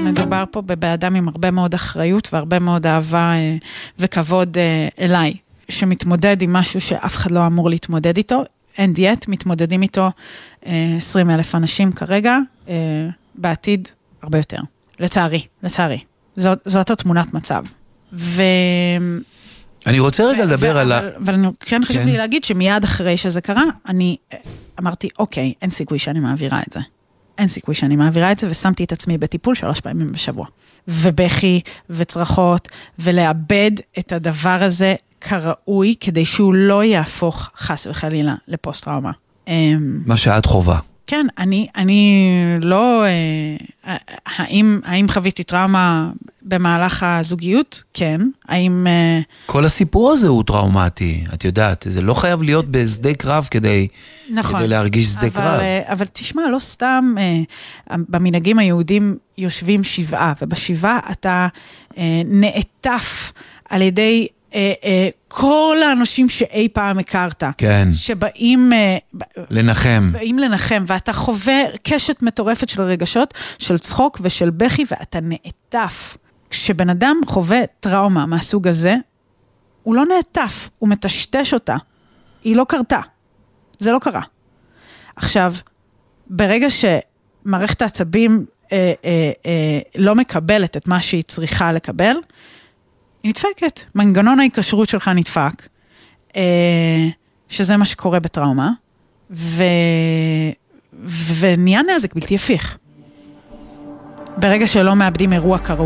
מדובר פה באדם עם הרבה מאוד אחריות והרבה מאוד אהבה וכבוד אליי, שמתמודד עם משהו שאף אחד לא אמור להתמודד איתו, אין דיאט, מתמודדים איתו 20,000 אנשים כרגע, בעתיד הרבה יותר. לצערי. זאת התמונת מצב. אני רוצה רגע לדבר על אבל כן חשוב לי להגיד שמיד אחרי שזה קרה, אני אמרתי, אוקיי, אין סיכוי שאני מעבירה את זה. אין סיכוי שאני מעבירה את זה, ושמתי את עצמי בטיפול 3 פעמים בשבוע. ובכי וצרחות, ולאבד את הדבר הזה כראוי, כדי שהוא לא יהפוך חס וחלילה לפוסט-טראומה. מה שאת חובה. כן, אני לא, האם חוויתי טראומה במהלך הזוגיות? כן. האם... כל הסיפור הזה הוא טראומטי, את יודעת, זה לא חייב להיות בשדה קרב כדי להרגיש שדה קרב. אבל תשמע, לא סתם, במנהגים היהודים יושבים 7, ובשבעה אתה נעטף על ידי... כל האנשים שאי פעם הכרת, כן. שבאים לנחם. באים לנחם, ואתה חווה קשת מטורפת של רגשות, של צחוק ושל בכי, ואתה נעטף. כשבן אדם חווה טראומה מהסוג הזה, הוא לא נעטף, הוא מטשטש אותה. היא לא קרתה. זה לא קרה. עכשיו, ברגע שמערכת העצבים לא מקבלת את מה שהיא צריכה לקבל, היא נדפקת. מנגנון ההיקשרות שלך נדפק, שזה מה שקורה בטראומה, ונהיה נזק בלתי הפיך. ברגע שלא מאבדים אירוע קרוב,